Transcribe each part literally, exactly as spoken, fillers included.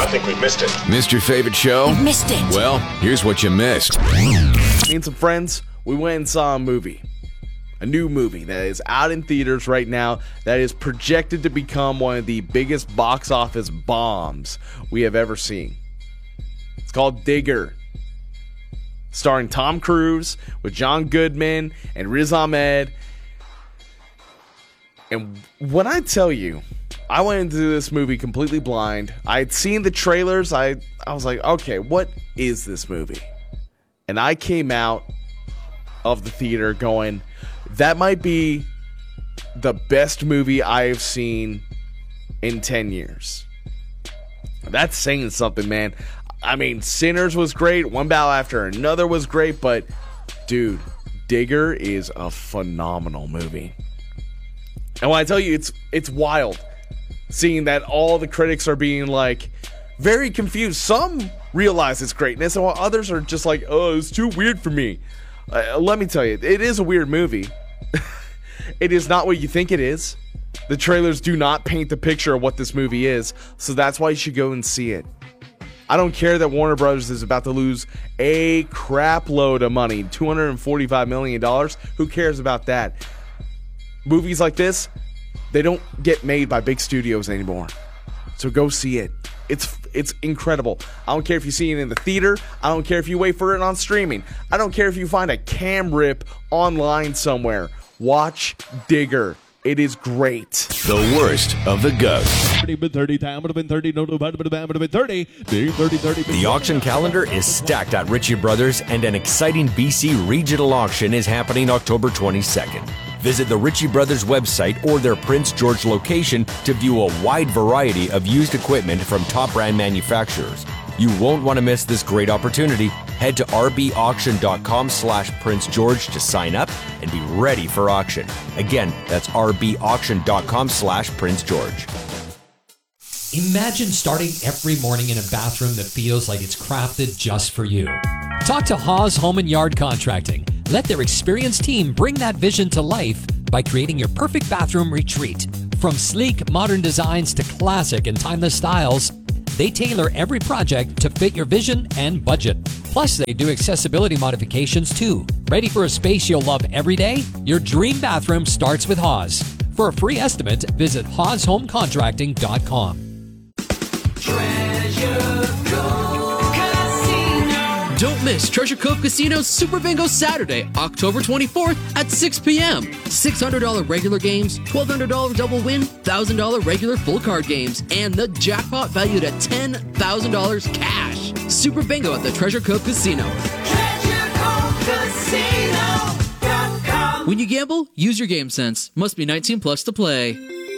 think we missed it. Missed your favorite show? You missed it. Well, here's what you missed. Me and some friends, we went and saw a movie. A new movie that is out in theaters right now that is projected to become one of the biggest box office bombs we have ever seen. It's called Digger. Starring Tom Cruise with John Goodman and Riz Ahmed. And when I tell you, I went into this movie completely blind. I had seen the trailers. I, I was like, okay, what is this movie? And I came out of the theater going, that might be the best movie I have seen in ten years. That's saying something, man. I mean, Sinners was great. One Battle After Another was great. But, dude, Digger is a phenomenal movie. And when I tell you, it's it's wild seeing that all the critics are being, like, very confused. Some realize its greatness, and while others are just like, oh, it's too weird for me. Uh, let me tell you, it is a weird movie. It is not what you think it is. The trailers do not paint the picture of what this movie is, so that's why you should go and see it. I don't care that Warner Brothers is about to lose a crap load of money, two hundred forty-five million dollars. Who cares about that? Movies like this, they don't get made by big studios anymore. So go see it. It's it's incredible. I don't care if you see it in the theater. I don't care if you wait for it on streaming. I don't care if you find a cam rip online somewhere. Watch Digger. It is great. The worst of the GOAT. The auction calendar is stacked at Ritchie Brothers, and an exciting B C regional auction is happening October twenty-second. Visit the Ritchie Brothers website or their Prince George location to view a wide variety of used equipment from top brand manufacturers. You won't want to miss this great opportunity. Head to rbauction.com slash Prince George to sign up and be ready for auction. Again, that's rbauction.com slash Prince George. Imagine starting every morning in a bathroom that feels like it's crafted just for you. Talk to Haas Home and Yard Contracting. Let their experienced team bring that vision to life by creating your perfect bathroom retreat. From sleek, modern designs to classic and timeless styles, they tailor every project to fit your vision and budget. Plus, they do accessibility modifications too. Ready for a space you'll love every day? Your dream bathroom starts with Haas. For a free estimate, visit haas home contracting dot com. Treasure Cove Casino. Don't miss Treasure Cove Casino's Super Bingo Saturday, October twenty-fourth at six p.m. six hundred dollars regular games, twelve hundred dollars double win, one thousand dollars regular full card games, and the jackpot valued at ten thousand dollars cash. Super Bingo at the Treasure Cove Casino. Treasure Cove Casino dot com. When you gamble, use your game sense. Must be nineteen plus to play.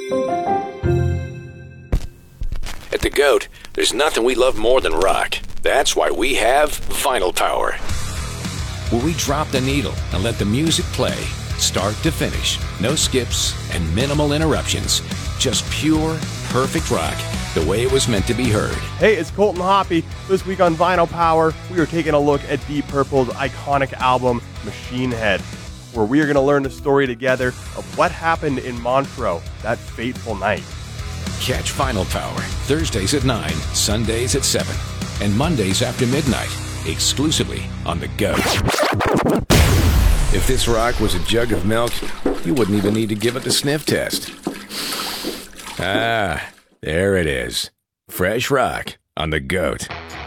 At the GOAT, there's nothing we love more than rock. That's why we have Vinyl Power, where we drop the needle and let the music play, start to finish. No skips and minimal interruptions. Just pure, perfect rock, the way it was meant to be heard. Hey, it's Colton Hoppy. This week on Vinyl Power, we are taking a look at Deep Purple's iconic album, Machine Head, where we are going to learn the story together of what happened in Montreux that fateful night. Catch Vinyl Power Thursdays at nine, Sundays at seven, and Mondays after midnight, exclusively on the GOAT. If this rock was a jug of milk, you wouldn't even need to give it the sniff test. Ah, there it is. Fresh rock on the GOAT.